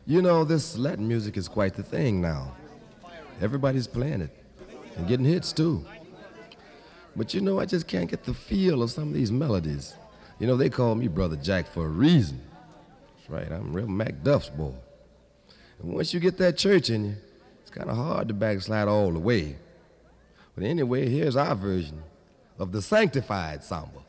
You know, this Latin music is quite the thing now. Everybody's playing it and getting hits too. But you know, I just can't get the feel of some of these melodies. You know, they call me Brother Jack for a reason. That's right, I'm real Mac Duff's boy. And once you get that church in you, it's kind of hard to backslide all the way. But anyway, here's our version of the Sanctified Samba.